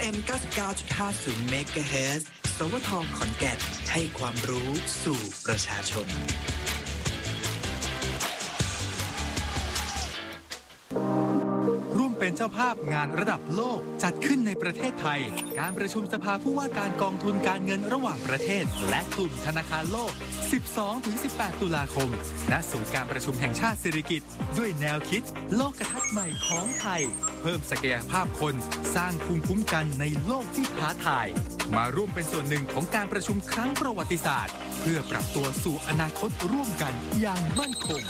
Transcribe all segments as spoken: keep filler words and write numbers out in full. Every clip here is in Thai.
เอ็ม เก้าสิบเก้าจุดห้าศูนย์ เมกะเฮิรตซ์ สวท ขอนแก่นให้ความรู้สู่ประชาชนร่วมเป็นเจ้าภาพงานระดับโลกจัดขึ้นในประเทศไทยการประชุมสภาผู้ว่าการกองทุนการเงินระหว่างประเทศและกลุ่มธนาคารโลก สิบสองถึงสิบแปด ตุลาคมณศูนย์การประชุมแห่งชาติสิริกิติ์ด้วยแนวคิดโลกทัศน์ใหม่ของไทยเพิ่มศักยภาพคนสร้างภูมิคุ้มกันในโลกที่ท้าทายมาร่วมเป็นส่วนหนึ่งของการประชุมครั้งประวัติศาสตร์เพื่อปรับตัวสู่อนาคตร่วมกันอย่างมั่นคง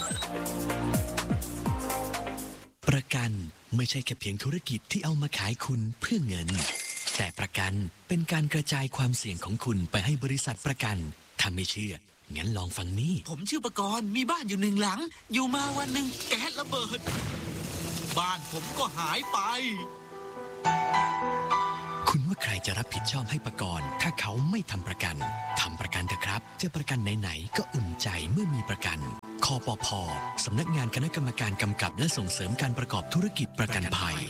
ประกันไม่ใช่แค่เพียงธุรกิจที่เอามาขายคุณเพื่อเงินแต่ประกันเป็นการกระจายความเสี่ยงของคุณไปให้บริษัทประกันถ้าไม่เชื่องั้นลองฟังนี่ผมชื่อประกรณ์มีบ้านอยู่หนึ่งหลังอยู่มาวันหนึ่งแก๊สระเบิดบ้านผมก็หายไปคุณว่าใครจะรับผิดชอบให้ประกรณ์ถ้าเขาไม่ทำประกันทำประกันเถอะครับจะประกันไหนๆก็อุ่นใจเมื่อมีประกันคปภ.สำนักงานคณะกรรมการกำกับและส่งเสริมการประกอบธุรกิจประกันภัย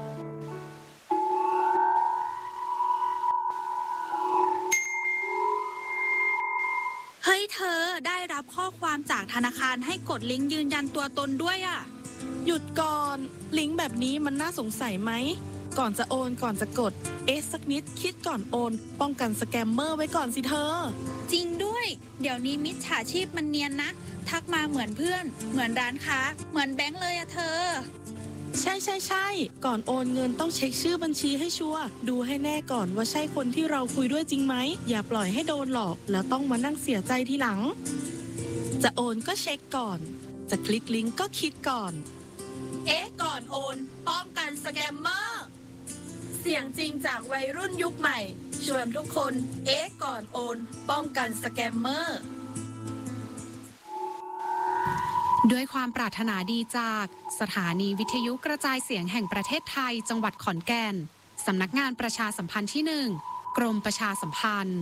เฮ้ยเธอได้รับข้อความจากธนาคารให้กดลิงก์ยืนยันตัวตนด้วยอ่ะหยุดก่อนลิงก์แบบนี้มันน่าสงสัยไหมก่อนจะโอนก่อนจะกดเอ๊ะสักนิดคิดก่อนโอนป้องกันสแกมเมอร์ไว้ก่อนสิเธอจริงด้วยเดี๋ยวนี้มิจฉาชีพมันเนียนนะทักมาเหมือนเพื่อนเหมือนร้านค้าเหมือนแบงค์เลยอะเธอใช่ใช่ใช่ก่อนโอนเงินต้องเช็คชื่อบัญชีให้ชัวร์ดูให้แน่ก่อนว่าใช่คนที่เราคุยด้วยจริงไหมอย่าปล่อยให้โดนหลอกแล้วต้องมานั่งเสียใจทีหลังจะโอนก็เช็คก่อนจะคลิกลิงก์ก็คิดก่อนเอ๊ะก่อนโอนป้องกันสแกมเมอร์เสียงจริงจากวัยรุ่นยุคใหม่ชวนทุกคนเอ๊ะก่อนโอนป้องกันสแกมเมอร์ด้วยความปรารถนาดีจากสถานีวิทยุกระจายเสียงแห่งประเทศไทยจังหวัดขอนแก่นสำนักงานประชาสัมพันธ์ที่หนึ่งกรมประชาสัมพันธ์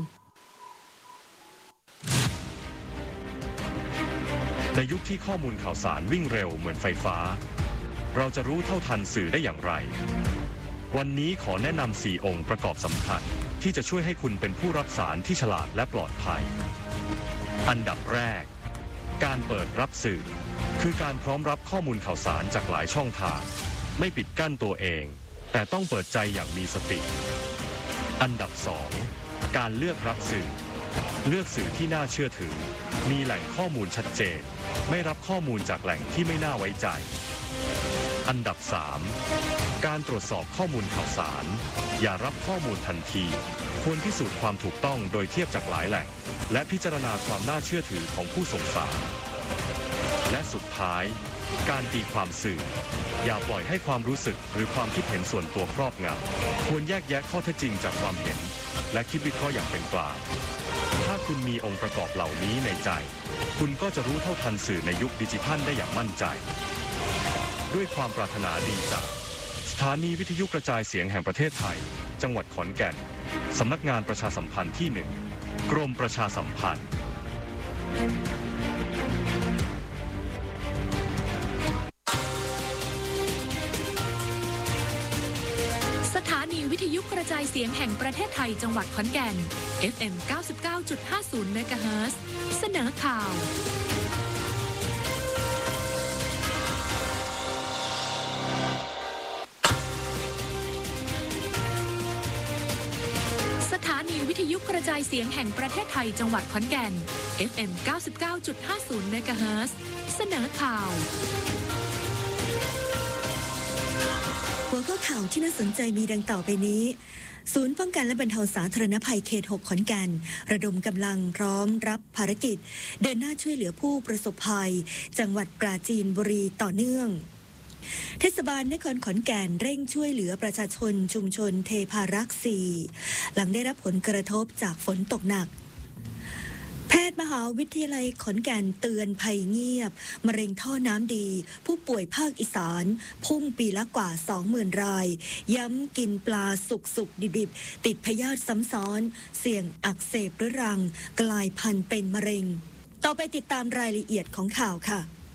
ในยุคที่ข้อมูลข่าวสารวิ่งเร็วเหมือนไฟฟ้าเราจะรู้เท่าทันสื่อได้อย่างไรวันนี้ขอแนะนำสี่องค์ประกอบสำคัญที่จะช่วยให้คุณเป็นผู้รับสารที่ฉลาดและปลอดภัยอันดับแรกการเปิดรับสื่อคือการพร้อมรับข้อมูลข่าวสารจากหลายช่องทางไม่ปิดกั้นตัวเองแต่ต้องเปิดใจอย่างมีสติอันดับสองการเลือกรับสื่อเลือกสื่อที่น่าเชื่อถือมีแหล่งข้อมูลชัดเจนไม่รับข้อมูลจากแหล่งที่ไม่น่าไว้ใจอันดับสามการตรวจสอบข้อมูลข่าวสารอย่ารับข้อมูลทันทีควรพิสูจน์ความถูกต้องโดยเทียบจากหลายแหล่งและพิจารณาความน่าเชื่อถือของผู้ส่งสารและสุดท้ายการตีความสื่ออย่าปล่อยให้ความรู้สึกหรือความคิดเห็นส่วนตัวครอบงำควรแยกแยะข้อเท็จจริงจากความเห็นและคิดวิเคราะห์อย่างเป็นกลางถ้าคุณมีองค์ประกอบเหล่านี้ในใจคุณก็จะรู้เท่าทันสื่อในยุคดิจิทัลได้อย่างมั่นใจด้วยความปรารถนาดีจากสถานีวิทยุกระจายเสียงแห่งประเทศไทยจังหวัดขอนแก่นสำนักงานประชาสัมพันธ์ที่หนึ่งกรมประชาสัมพันธ์สถานีวิทยุกระจายเสียงแห่งประเทศไทยจังหวัดขอนแก่น เอฟ เอ็ม เก้าสิบเก้าจุดห้าศูนย์ เมกะเฮิรตซ์ เสนอข่าวสถานีวิทยุกระจายเสียงแห่งประเทศไทยจังหวัดขอนแก่น เอฟ เอ็ม เก้าสิบเก้าจุดห้าศูนย์ เมกะเฮิรตซ์ เสนอข่าวหัวข้อข่าวที่น่าสนใจมีดังต่อไปนี้ศูนย์ป้องกันและบรรเทาสาธารณภัยเขตหกขอนแก่นระดมกำลังพร้อมรับภารกิจเดินหน้าช่วยเหลือผู้ประสบภัยจังหวัดปราจีนบุรีต่อเนื่องเทศบาลนครขอนแก่นเร่งช่วยเหลือประชาชนชุมชนเทพารักษ์สี่หลังได้รับผลกระทบจากฝนตกหนักแพทย์มหาวิทยาลัยขอนแก่นเตือนภัยเงียบมะเร็งท่อน้ำดีผู้ป่วยภาคอีสานพุ่งปีละกว่า สองหมื่น รายย้ำกินปลาสุกๆดิบๆติดพยาธิซ้ำซ้อนเสี่ยงอักเสบเรื้อรังกลายพันธุ์เป็นมะเร็งต่อไปติดตามรายละเอียดของข่าวค่ะ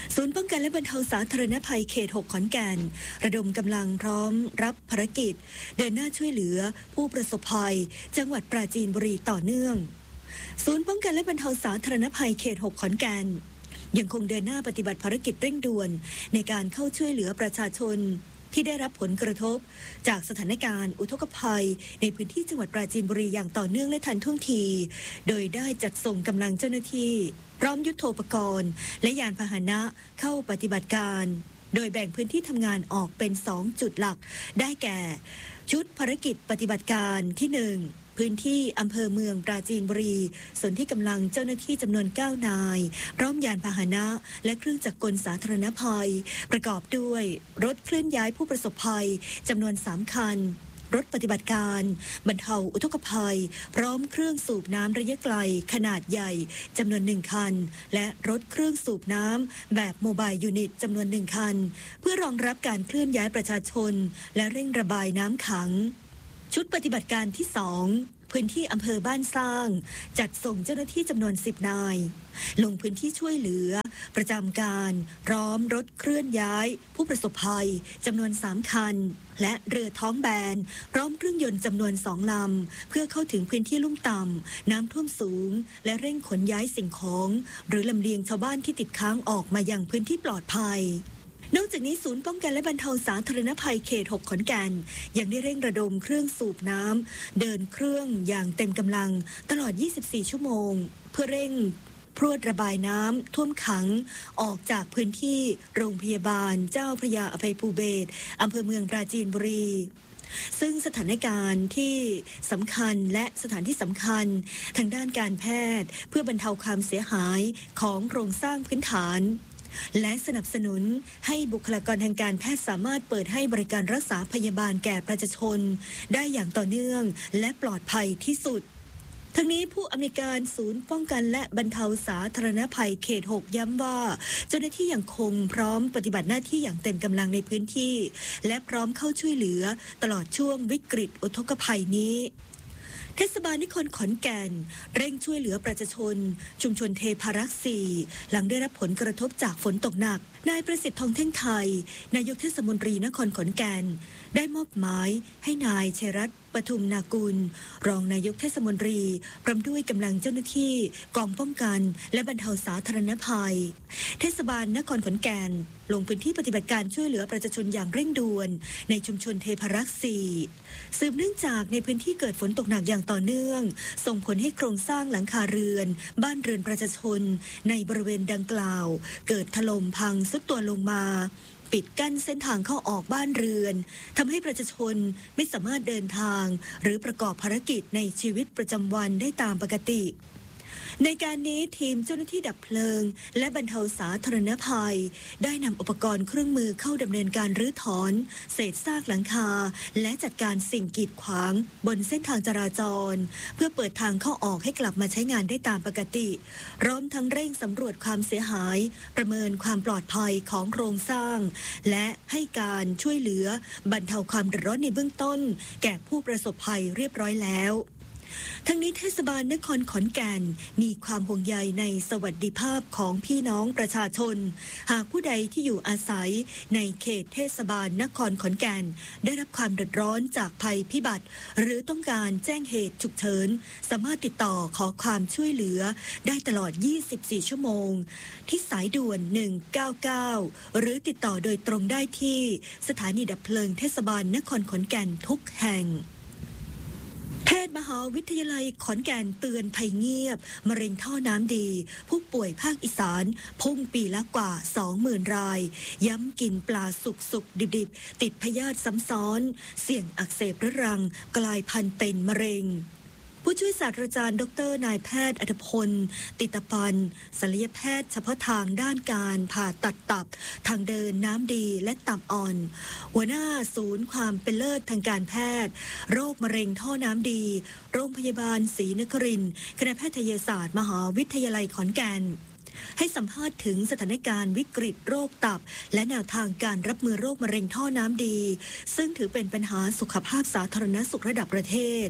ศูนย์ป้องกันและบรรเทาสาธารณภัยเขตหกขอนแก่นระดมกำลังพร้อมรับภารกิจเดินหน้าช่วยเหลือผู้ประสบภัยจังหวัดปราจีนบุรีต่อเนื่องศูนย์ป้องกันและบรรเทาสาธารณภัยเขตหกขอนแก่นยังคงเดินหน้าปฏิบัติภารกิจเร่งด่วนในการเข้าช่วยเหลือประชาชนที่ได้รับผลกระทบจากสถานการณ์อุทกภัยในพื้นที่จังหวัดปราจีนบุรีอย่างต่อเนื่องและทันท่วงทีโดยได้จัดส่งกำลังเจ้าหน้าที่พร้อมยุทโธปกรณ์และยานพาหนะเข้าปฏิบัติการโดยแบ่งพื้นที่ทำงานออกเป็นสองจุดหลักได้แก่ชุดภารกิจปฏิบัติการที่หนึ่งพื้นที่อำเภอเมืองปราจีนบุรีส่วนที่กำลังเจ้าหน้าที่จำนวนเก้านายพร้อมยานพาหนะและเครื่องจักรกลสาธารณภัยประกอบด้วยรถเคลื่อนย้ายผู้ประสบภัยจำนวนสามคันรถปฏิบัติการบรรเทาอุทกภัยพร้อมเครื่องสูบน้ำระยะไกลขนาดใหญ่จำนวนหนึ่งคันและรถเครื่องสูบน้ำแบบโมบายยูนิตจำนวนหนึ่งคันเพื่อรองรับการเคลื่อนย้ายประชาชนและเร่งระบายน้ำขังชุดปฏิบัติการที่สองพื้นที่อำเภอบ้านสร้างจัดส่งเจ้าหน้าที่จำนวนสิบนายลงพื้นที่ช่วยเหลือประจำการพร้อมรถเคลื่อนย้ายผู้ประสบภัยจำนวนสามคันและเรือท้องแบนพร้อมเครื่องยนต์จำนวนสองลำเพื่อเข้าถึงพื้นที่ลุ่มต่ำน้ำท่วมสูงและเร่งขนย้ายสิ่งของหรือลำเลียงชาวบ้านที่ติดค้างออกมายังพื้นที่ปลอดภัยนอกจากนี้ศูนย์ป้องกันและบรรเทาสาธารณภัยเขตหกขอนแก่นยังได้เร่งระดมเครื่องสูบน้ำเดินเครื่องอย่างเต็มกำลังตลอดยี่สิบสี่ชั่วโมงเพื่อเร่งพรวดระบายน้ำท่วมขังออกจากพื้นที่โรงพยาบาลเจ้าพระยาอภัยภูเบศรอำเภอเมืองปราจีนบุรีซึ่งสถานการณ์ที่สำคัญและสถานที่สำคัญทางด้านการแพทย์เพื่อบรรเทาความเสียหายของโครงสร้างพื้นฐานและสนับสนุนให้บุคลากรทางการแพทย์สามารถเปิดให้บริการรักษาพยาบาลแก่ประชาชนได้อย่างต่อเนื่องและปลอดภัยที่สุดทั้งนี้ผู้อำนวยการศูนย์ป้องกันและบรรเทาสาธารณภัยเขตหกย้ำว่าเจ้าหน้าที่ยังคงพร้อมปฏิบัติหน้าที่อย่างเต็มกำลังในพื้นที่และพร้อมเข้าช่วยเหลือตลอดช่วงวิกฤตอุทกภัยนี้เทศบาลนครขอนแก่นเร่งช่วยเหลือประชาชนชุมชนเทพารักษ์สี่หลังได้รับผลกระทบจากฝนตกหนักนายประสิทธิ์ทองเท่งไทยนายกเทศมนตรีนครขอนแก่นได้มอบหมายให้นายชัยรัตน์ปทุมนากุลรองนายกเทศมนตรีพร้อมด้วยกำลังเจ้าหน้าที่กองป้องกันและบรรเทาสาธารณภัยเทศบาลนครขอนแก่นลงพื้นที่ปฏิบัติการช่วยเหลือประชาชนอย่างเร่งด่วนในชุมชนเทพารักษ์สี่สืบเนื่องจากในพื้นที่เกิดฝนตกหนักอย่างต่อเนื่องส่งผลให้โครงสร้างหลังคาเรือนบ้านเรือนประชาชนในบริเวณดังกล่าวเกิดถล่มพังทรุดตัวลงมาปิดกั้นเส้นทางเข้าออกบ้านเรือนทำให้ประชาชนไม่สามารถเดินทางหรือประกอบภารกิจในชีวิตประจำวันได้ตามปกติในการนี้ทีมเจ้าหน้าที่ดับเพลิงและบรรเทาสาธารณภัยได้นำอุปกรณ์เครื่องมือเข้าดำเนินการรื้อถอนเศษซากหลังคาและจัดการสิ่งกีดขวางบนเส้นทางจราจรเพื่อเปิดทางเข้าออกให้กลับมาใช้งานได้ตามปกติพร้อมทั้งเร่งสำรวจความเสียหายประเมินความปลอดภัยของโครงสร้างและให้การช่วยเหลือบรรเทาความเดือดร้อนในเบื้องต้นแก่ผู้ประสบภัยเรียบร้อยแล้วทั้งนี้เทศบาลนครขอนแก่นมีความห่วงใยในสวัสดิภาพของพี่น้องประชาชนหากผู้ใดที่อยู่อาศัยในเขตเทศบาลนครขอนแก่นได้รับความเดือดร้อนจากภัยพิบัติหรือต้องการแจ้งเหตุฉุกเฉินสามารถติดต่อขอความช่วยเหลือได้ตลอดยี่สิบสี่ชั่วโมงที่สายด่วนหนึ่งเก้าเก้าหรือติดต่อโดยตรงได้ที่สถานีดับเพลิงเทศบาลนครขอนแก่นทุกแห่งแพทย์มหาวิทยาลัยขอนแก่นเตือนภัยเงียบมะเร็งท่อน้ำดีผู้ป่วยภาคอีสานพุ่งปีละกว่า สองหมื่น รายย้ำกินปลาสุกสุกดิบๆติดพยาธิซ้ำซ้อนเสี่ยงอักเสบเรื้อรังกลายพันธุ์เป็นมะเร็งผู้ช่วยศาสตราจารย์ดรนายแพทย์อัธพลติตปันศัลยแพทย์เฉพาะทางด้านการผ่าตัดตับทางเดินน้ำดีและตับอ่อนหัวหน้าศูนย์ความเป็นเลิศทางการแพทย์โรคมะเร็งท่อน้ำดีโรงพยาบาลศรีนครินทร์คณะแพทยศาสตร์มหาวิทยาลัยขอนแก่นให้สัมภาษณ์ถึงสถานการณ์วิกฤตโรคตับและแนวทางการรับมือโรคมะเร็งท่อน้ำดีซึ่งถือเป็นปัญหาสุขภาพสาธารณสุขระดับประเทศ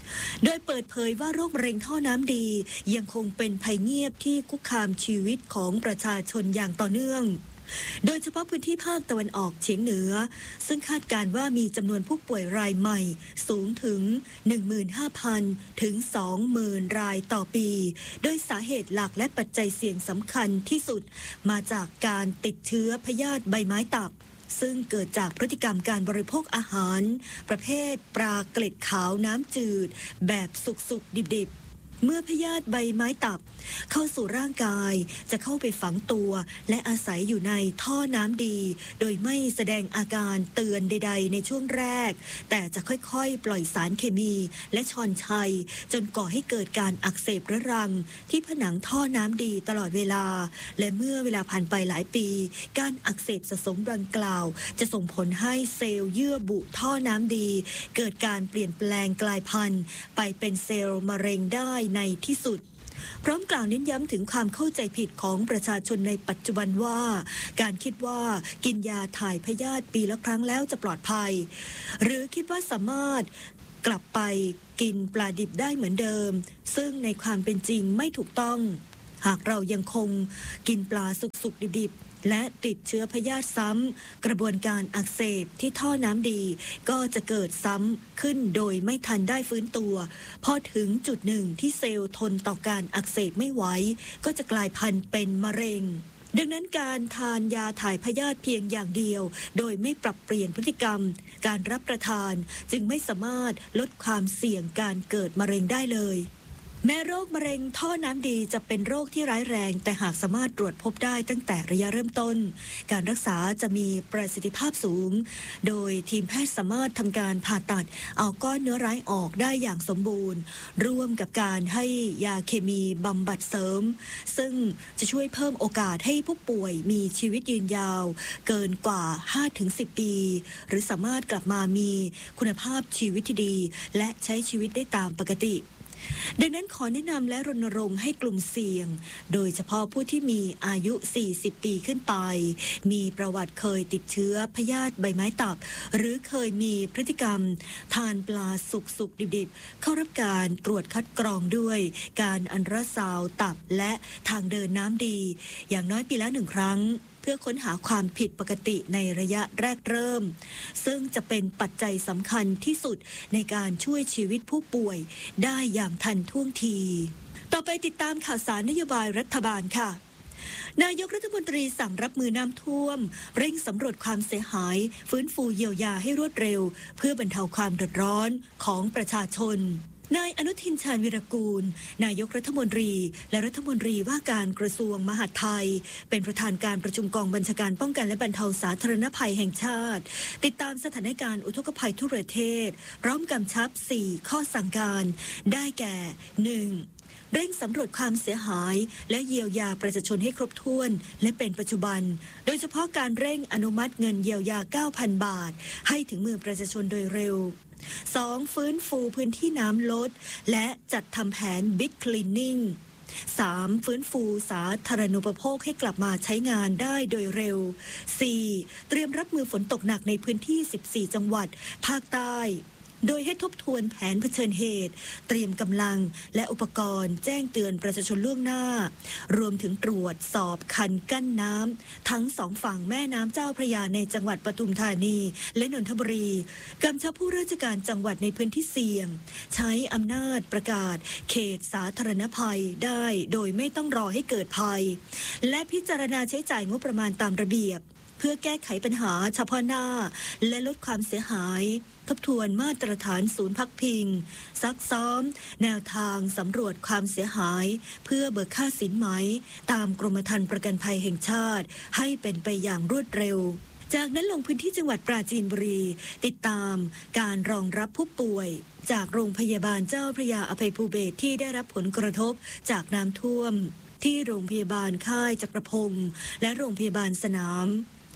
โดยเปิดเผยว่าโรคมะเร็งท่อน้ำดียังคงเป็นภัยเงียบที่คุกคามชีวิตของประชาชนอย่างต่อเนื่องโดยเฉพาะพื้นที่ภาคตะวันออกเฉียงเหนือซึ่งคาดการณ์ว่ามีจำนวนผู้ป่วยรายใหม่สูงถึง หนึ่งหมื่นห้าพัน ถึง สองหมื่น รายต่อปีโดยสาเหตุหลักและปัจจัยเสี่ยงสำคัญที่สุดมาจากการติดเชื้อพยาธิใบไม้ตับซึ่งเกิดจากพฤติกรรมการบริโภคอาหารประเภทปลาเกล็ดขาวน้ำจืดแบบสุกๆดิบๆเมื่อพยาธิใบไม้ตับเข้าสู่ร่างกายจะเข้าไปฝังตัวและอาศัยอยู่ในท่อน้ำดีโดยไม่แสดงอาการเตือนใดๆในช่วงแรกแต่จะค่อยๆปล่อยสารเคมีและชอนชัยจนก่อให้เกิดการอักเสบเรื้อรังที่ผนังท่อน้ำดีตลอดเวลาและเมื่อเวลาผ่านไปหลายปีการอักเสบสะสมดังกล่าวจะส่งผลให้เซลล์เยื่อบุท่อน้ำดีเกิดการเปลี่ยนแปลงกลายพันธุ์ไปเป็นเซลล์มะเร็งได้ในที่สุดพร้อมกล่าวเน้นย้ำถึงความเข้าใจผิดของประชาชนในปัจจุบันว่าการคิดว่ากินยาถ่ายพยาธิปีละครั้งแล้วจะปลอดภัยหรือคิดว่าสามารถกลับไปกินปลาดิบได้เหมือนเดิมซึ่งในความเป็นจริงไม่ถูกต้องหากเรายังคงกินปลาสุกๆดิบๆและติดเชื้อพยาธิซ้ำกระบวนการอักเสบที่ท่อน้ำดีก็จะเกิดซ้ำขึ้นโดยไม่ทันได้ฟื้นตัวพอถึงจุดหนึ่งที่เซลล์ทนต่อการอักเสบไม่ไหวก็จะกลายพันธุ์เป็นมะเร็งดังนั้นการทานยาถ่ายพยาธิเพียงอย่างเดียวโดยไม่ปรับเปลี่ยนพฤติกรรมการรับประทานจึงไม่สามารถลดความเสี่ยงการเกิดมะเร็งได้เลยแม้โรคมะเร็งท่อน้ำดีจะเป็นโรคที่ร้ายแรงแต่หากสามารถตรวจพบได้ตั้งแต่ระยะเริ่มต้นการรักษาจะมีประสิทธิภาพสูงโดยทีมแพทย์สามารถทำการผ่าตัดเอาก้อนเนื้อร้ายออกได้อย่างสมบูรณ์ร่วมกับการให้ยาเคมีบำบัดเสริมซึ่งจะช่วยเพิ่มโอกาสให้ผู้ป่วยมีชีวิตยืนยาวเกินกว่า ห้าถึงสิบ ปีหรือสามารถกลับมามีคุณภาพชีวิตที่ดีและใช้ชีวิตได้ตามปกติดังนั้นขอแนะนำและรณรงค์ให้กลุ่มเสี่ยงโดยเฉพาะผู้ที่มีอายุสี่สิบปีขึ้นไปมีประวัติเคยติดเชื้อพยาธิใบไม้ตับหรือเคยมีพฤติกรรมทานปลาสุกๆดิบๆเข้ารับการตรวจคัดกรองด้วยการอัลตราซาวด์ตับและทางเดินน้ำดีอย่างน้อยปีละหนึ่งครั้งเพื่อค้นหาความผิดปกติในระยะแรกเริ่มซึ่งจะเป็นปัจจัยสำคัญที่สุดในการช่วยชีวิตผู้ป่วยได้อย่างทันท่วงทีต่อไปติดตามข่าวสารนโยบายรัฐบาลค่ะนายกรัฐมนตรีสั่งรับมือน้ำท่วมเร่งสำรวจความเสียหายฟื้นฟูเยียวยาให้รวดเร็วเพื่อบรรเทาความเดือดร้อนของประชาชนนายอนุทินชาญวิรากูลนายกรัฐมนตรีและรัฐมนตรีว่าการกระทรวงมหาดไทยเป็นประธานการประชุมกองบัญชาการป้องกันและบรรเทาสาธารณภัยแห่งชาติติดตามสถานการณ์อุทกภัยทั่วประเทศพร้อมกำชับสี่ข้อสั่งการได้แก่ หนึ่งเร่งสำรวจความเสียหายและเยียวยาประชาชนให้ครบถ้วนและเป็นปัจจุบันโดยเฉพาะการเร่งอนุมัติเงินเยียวยา เก้าพัน บาทให้ถึงมือประชาชนโดยเร็ว สอง ฟื้นฟูพื้นที่น้ำลดและจัดทำแผน Big Cleaning สาม ฟื้นฟูสาธารณูปโภคให้กลับมาใช้งานได้โดยเร็ว สี่ เตรียมรับมือฝนตกหนักในพื้นที่ สิบสี่ จังหวัดภาคใต้โดยให้ทบทวนแผนเผชิญเหตุเตรียมกำลังและอุปกรณ์แจ้งเตือนประชาชนล่วงหน้ารวมถึงตรวจสอบคันกั้นน้ำทั้งสองฝั่งแม่น้ำเจ้าพระยาในจังหวัดปทุมธานีและนนทบุรีกำชับผู้ราชการจังหวัดในพื้นที่เสี่ยงใช้อำนาจประกาศเขตสาธารณภัยได้โดยไม่ต้องรอให้เกิดภัยและพิจารณาใช้จ่ายงบประมาณตามระเบียบเพื่อแก้ไขปัญหาเฉพาะหน้าและลดความเสียหายทบทวนมาตรฐานศูนย์พักพิงซักซ้อมแนวทางสำรวจความเสียหายเพื่อเบิกค่าสินไหมตามกรมธรรม์ประกันภัยแห่งชาติให้เป็นไปอย่างรวดเร็วจากนั้นลงพื้นที่จังหวัดปราจีนบุรีติดตามการรองรับผู้ป่วยจากโรงพยาบาลเจ้าพระยาอภัยภูเบศรที่ได้รับผลกระทบจากน้ำท่วมที่โรงพยาบาลค่ายจักรพงศ์และโรงพยาบาลสนาม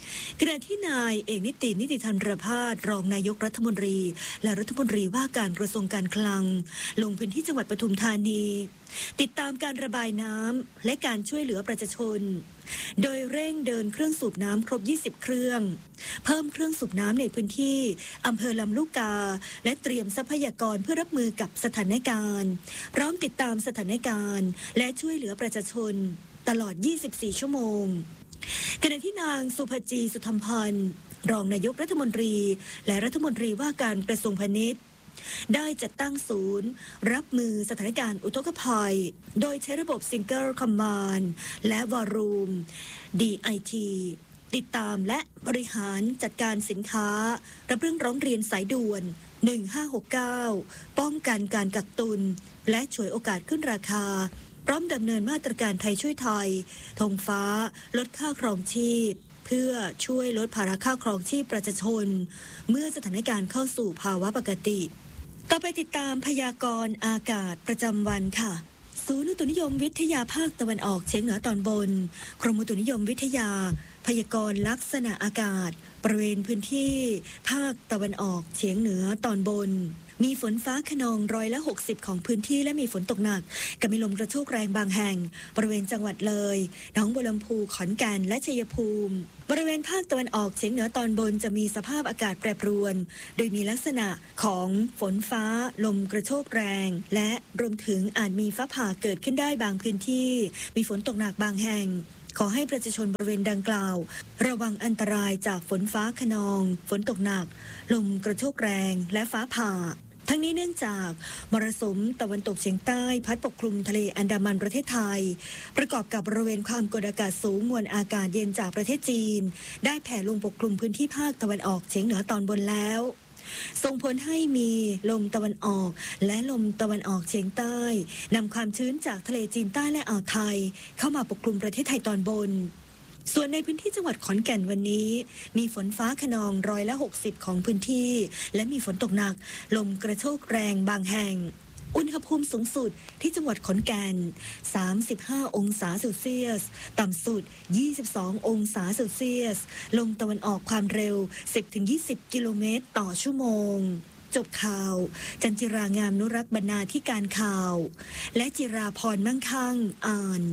ขณะที่นายเอกนิตินิติธันรพาสรองนายกรัฐมนตรีและรัฐมนตรีว่าการกระทรวงการคลังลงพื้นที่จังหวัดปทุมธานีติดตามการระบายน้ำและการช่วยเหลือประชาชนโดยเร่งเดินเครื่องสูบน้ำครบยี่สิบเครื่องเพิ่มเครื่องสูบน้ำในพื้นที่อำเภอลำลูกกาและเตรียมทรัพยากรเพื่อรับมือกับสถานการณ์พร้อมติดตามสถานการณ์และช่วยเหลือประชาชนตลอดยี่สิบสี่ชั่วโมงขณะที่นางสุภจีสุธรรมพันธ์รองนายกรัฐมนตรีและรัฐมนตรีว่าการกระทรวงพาณิชย์ได้จัดตั้งศูนย์รับมือสถานการณ์อุทกภัยโดยใช้ระบบ Single Command และ War Room ดี ไอ ที ติดตามและบริหารจัดการสินค้ารับเรื่องร้องเรียนสายด่วนหนึ่งห้าหกเก้าป้องกันการกักตุนและฉวยโอกาสขึ้นราคาพร้อมดำเนินมาตรการไทยช่วยไทยธงฟ้าลดค่าครองชีพเพื่อช่วยลดภาระค่าครองชีพประชาชนเมื่อสถานการณ์เข้าสู่ภาวะปกติต่อไปติดตามพยากรณ์อากาศประจำวันค่ะศูนย์อุตุนิยมวิทยาภาคตะวันออกเฉียงเหนือตอนบนกรมอุตุนิยมวิทยาพยากรณ์ลักษณะอากาศบริเวณพื้นที่ภาคตะวันออกเฉียงเหนือตอนบนมีฝนฟ้าคะนองร้อยละหกสิบของพื้นที่และมีฝนตกหนักกับมีลมกระโชกแรงบางแห่งบริเวณจังหวัดเลยหนองบัวลำพูขอนแก่นและชัยภูมิบริเวณภาคตะวันออกเฉียงเหนือตอนบนจะมีสภาพอากาศแปรปรวนโดยมีลักษณะของฝนฟ้าลมกระโชกแรงและรวมถึงอาจมีฟ้าผ่าเกิดขึ้นได้บางพื้นที่มีฝนตกหนักบางแห่งขอให้ประชาชนบริเวณดังกล่าวระวังอันตรายจากฝนฟ้าคะนองฝนตกหนักลมกระโชกแรงและฟ้าผ่าทั้งนี้เนื่องจากมรสุมตะวันตกเฉียงใต้พัดปกคลุมทะเลอันดามันประเทศไทยประกอบกับบริเวณความกดอากาศสูงมวลอากาศเย็นจากประเทศจีนได้แผ่ลงปกคลุมพื้นที่ภาคตะวันออกเฉียงเหนือตอนบนแล้วส่งผลให้มีลมตะวันออกและลมตะวันออกเฉียงใต้นำความชื้นจากทะเลจีนใต้และอ่าวไทยเข้ามาปกคลุมประเทศไทยตอนบนส่วนในพื้นที่จังหวัดขอนแก่นวันนี้มีฝนฟ้าคะนองร้อยละหกสิบของพื้นที่และมีฝนตกหนักลมกระโชกแรงบางแห่งอุณหภูมิสูงสุดที่จังหวัดขอนแก่นสามสิบห้าองศาเซลเซียสต่ำสุดยี่สิบสององศาเซลเซียสลมตะวันออกความเร็ว สิบถึงยี่สิบ กิโลเมตรต่อชั่วโมงจบข่าวจันจิรางามนุรักษ์บรรณาธิการข่าวและจิราพรมั่งคั่งอ่าน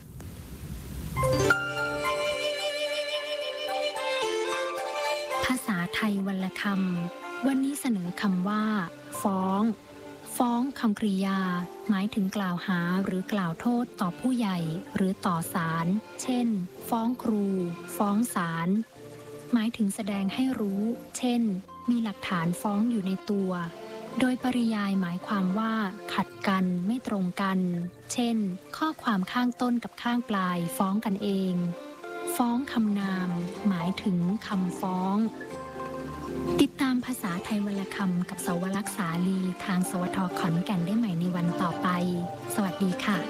ภาษาไทยวรรณคำวันนี้เสนอคำว่าฟ้องฟ้องคำกริยาหมายถึงกล่าวหาหรือกล่าวโทษต่อผู้ใหญ่หรือต่อศาลเช่นฟ้องครูฟ้องศาลหมายถึงแสดงให้รู้เช่นมีหลักฐานฟ้องอยู่ในตัวโดยปริยายหมายความว่าขัดกันไม่ตรงกันเช่นข้อความข้างต้นกับข้างปลายฟ้องกันเองฟ้องคำนามหมายถึงคำฟ้องติดตามภาษาไทยวรรณคำกับเสาวลักษณ์สาลีทางสวทขอนแก่นได้ใหม่ในวันต่อไปสวัสดีค่ะ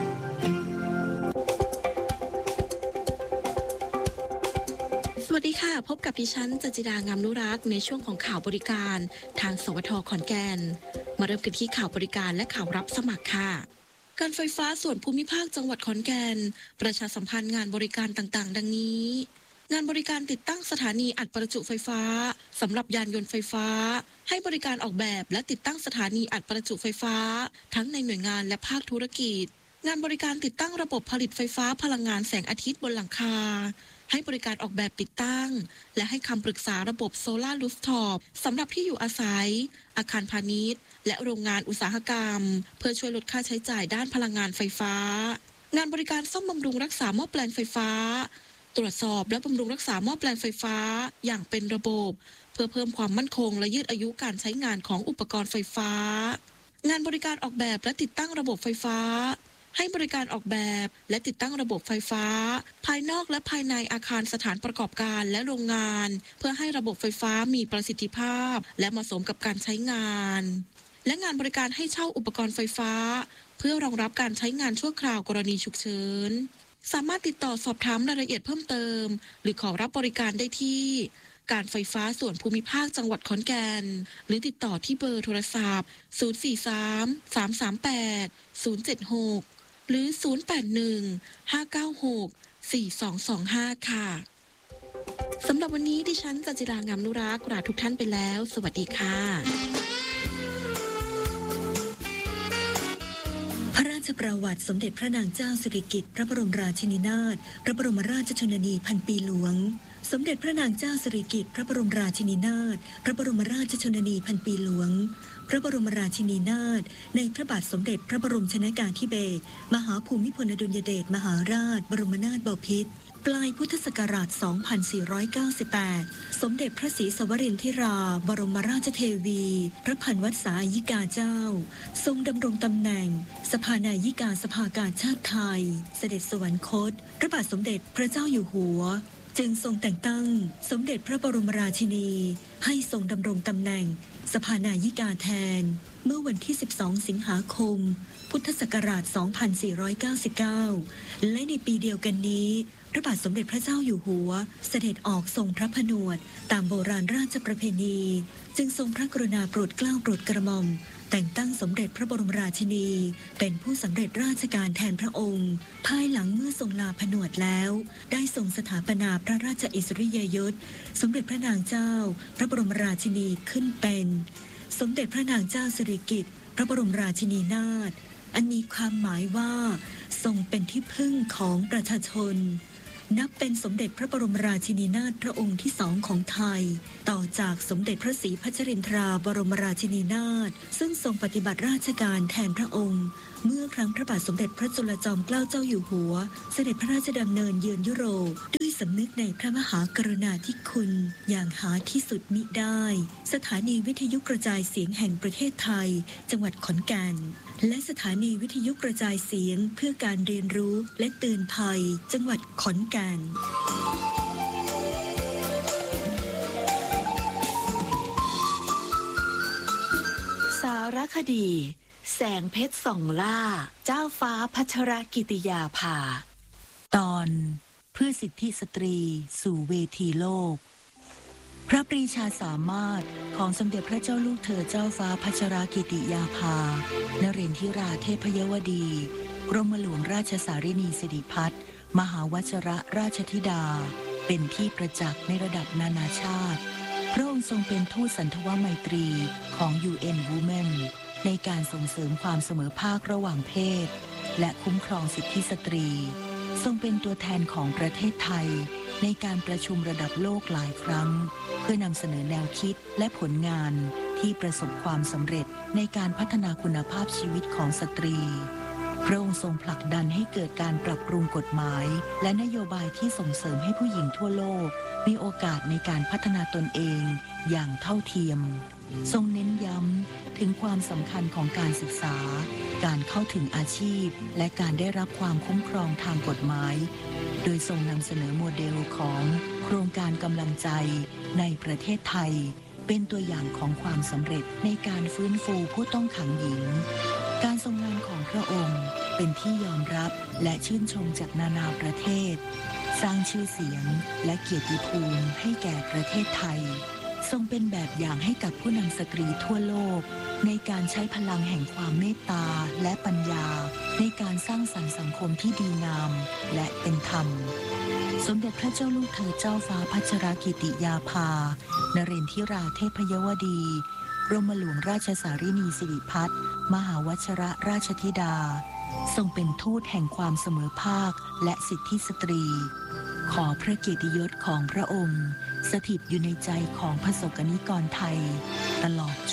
สวัสดีค่ะพบกับดิฉันจันจิรางามนุรักษ์ในช่วงของข่าวบริการทางสวทขอนแก่นมาเริ่มกันที่ข่าวบริการและข่าวรับสมัครค่ะการไฟฟ้าส่วนภูมิภาคจังหวัดขอนแก่นประชาสัมพันธ์งานบริการต่างๆดังนี้งานบริการติดตั้งสถานีอัดประจุไฟฟ้าสำหรับยานยนต์ไฟฟ้าให้บริการออกแบบและติดตั้งสถานีอัดประจุไฟฟ้าทั้งในหน่วยงานและภาคธุรกิจงานบริการติดตั้งระบบผลิตไฟฟ้าพลังงานแสงอาทิตย์บนหลังคาให้บริการออกแบบติดตั้งและให้คำปรึกษาระบบโซลาร์รูฟท็อปสำหรับที่อยู่อาศัยอาคารพาณิชย์และโรงงานอุตสาหกรรมเพื่อช่วยลดค่าใช้จ่ายด้านพลังงานไฟฟ้างานบริการซ่อมบำรุงรักษาหม้อแปลงไฟฟ้าตรวจสอบและบำรุงรักษาหม้อแปลงไฟฟ้าอย่างเป็นระบบเพื่อเพิ่มความมั่นคงและยืดอายุการใช้งานของอุปกรณ์ไฟฟ้างานบริการออกแบบและติดตั้งระบบไฟฟ้าให้บริการออกแบบและติดตั้งระบบไฟฟ้าภายนอกและภายในอาคารสถานประกอบการและโรงงานเพื่อให้ระบบไฟฟ้ามีประสิทธิภาพและเหมาะสมกับการใช้งานและงานบริการให้เช่าอุปกรณ์ไฟฟ้าเพื่อรองรับการใช้งานชั่วคราวกรณีฉุกเฉินสามารถติดต่อสอบถามรายละเอียดเพิ่มเติมหรือขอรับบริการได้ที่การไฟฟ้าส่วนภูมิภาคจังหวัดขอนแก่นหรือติดต่อที่เบอร์โทรศัพท์ศูนย์ สี่ สาม สาม สาม แปด ศูนย์ เจ็ด หกหรือศูนย์ แปด หนึ่ง ห้า เก้า หก สี่ สอง สอง ห้าค่ะสำหรับวันนี้ดิฉันจันจิรางามนุรักษ์ลาทุกท่านไปแล้ว สวัสดีค่ะพระราชประวัติสมเด็จพระนางเจ้าสิริกิติ์พระบรมราชินีนาถพระบรมราชชนนีพันปีหลวงสมเด็จพระนางเจ้าสิริกิติ์พระบรมราชินีนาถพระบรมราชชนนีพันปีหลวงพระบรมราชินีนาถในพระบาทสมเด็จพระบรมชนกาธิเบศรมหาภูมิพลอดุลยเดชมหาราชบรมนาถบพิตรปลายพุทธศักราช สองพันสี่ร้อยเก้าสิบแปด สมเด็จพระศรีสวรินทรา บรมราชเทวี พระพันวษายิกาเจ้า ทรงดำรงตำแหน่ง สภานายิกาสภากาชาติไทย เสด็จสวรรคต พระบาทสมเด็จพระเจ้าอยู่หัว จึงทรงแต่งตั้งสมเด็จพระบรมราชินีให้ทรงดำรงตำแหน่ง สภานายิกาแทน เมื่อวันที่ สิบสอง สิงหาคม พุทธศักราช สองพันสี่ร้อยเก้าสิบเก้า และในปีเดียวกันนี้พระบาทสมเด็จพระเจ้าอยู่หัวเสด็จออกทรงพระผนวดตามโบราณราชประเพณีจึงทรงพระกรุณาโปรดเกล้าโปรดกระหม่อมแต่งตั้งสมเด็จพระบรมราชินีเป็นผู้สำเร็จราชการแทนพระองค์ภายหลังเมื่อทรงลาผนวดแล้วได้ทรงสถาปนาพระราชอิสริยยศสมเด็จพระนางเจ้าพระบรมราชินีขึ้นเป็นสมเด็จพระนางเจ้าสิริกิติ์พระบรมราชินีนาถอันมีความหมายว่าทรงเป็นที่พึ่งของประชาชนนับเป็นสมเด็จพระบรมราชินีนาถพระองค์ที่สองของไทยต่อจากสมเด็จพระศรีพัชรินทราบรมราชินีนาถซึ่งทรงปฏิบัติราชการแทนพระองค์เมื่อครั้งพระบาทสมเด็จพระจุลจอมเกล้าเจ้าอยู่หัวเสด็จพระราชดำเนินเยือนยุโรปด้วยสำนึกในพระมหากรุณาธิคุณอย่างหาที่สุดมิได้สถานีวิทยุกระจายเสียงแห่งประเทศไทยจังหวัดขอนแก่นและสถานีวิทยุกระจายเสียงเพื่อการเรียนรู้และเตือนภัยจังหวัดขอนแก่นสารคดีแสงเพชรส่องล่าเจ้าฟ้าพัชรกิติยาภาตอนเพื่อสิทธิสตรีสู่เวทีโลกพระปรีชาสามารถของสมเด็จพระเจ้าลูกเธอเจ้าฟ้าพัชรกิติยาภานเรนทิราเทพยวดีกรมหลวงราชสารินีสิริพัฒน์มหาวชรราชธิดาเป็นที่ประจักษ์ในระดับนานาชาติพระองค์ทรงเป็นทูตสันทวไมตรีของ ยู เอ็น Women ในการส่งเสริมความเสมอภาคระหว่างเพศและคุ้มครองสิทธิสตรีทรงเป็นตัวแทนของประเทศไทยในการประชุมระดับโลกหลายครั้งเพื่อนำเสนอแนวคิดและผลงานที่ประสบความสำเร็จในการพัฒนาคุณภาพชีวิตของสตรีพระองค์ทรงผลักดันให้เกิดการปรับปรุงกฎหมายและนโยบายที่ส่งเสริมให้ผู้หญิงทั่วโลกมีโอกาสในการพัฒนาตนเองอย่างเท่าเทียมทรงเน้นย้ำถึงความสำคัญของการศึกษาการเข้าถึงอาชีพและการได้รับความคุ้มครองทางกฎหมายโดยทรงนำเสนอโมเดลของโครงการกำลังใจในประเทศไทยเป็นตัวอย่างของความสำเร็จในการฟื้นฟูผู้ต้องขังหญิงการทรงงานของพระองค์เป็นที่ยอมรับและชื่นชมจากนานาประเทศสร้างชื่อเสียงและเกียรติภูมิให้แก่ประเทศไทยทรงเป็นแบบอย่างให้กับผู้นำสตรีทั่วโลกในการใช้พลังแห่งความเมตตาและปัญญาในการสร้างสรรค์สังคมที่ดีงามและเป็นธรรมสมเด็จพระเจ้าลูกเธอเจ้าฟ้าพัชรกิติยาภานเรนทิราเทพยวดีกรมหลวงราชสารินีสิริพัฒน์มหาวชรราชธิดาทรงเป็นทูตแห่งความเสมอภาคและสิทธิสตรีขอพระเกียรติยศของพระองค์สถิตอยู่ในใจของพระสกนิกรไทยตลอดจ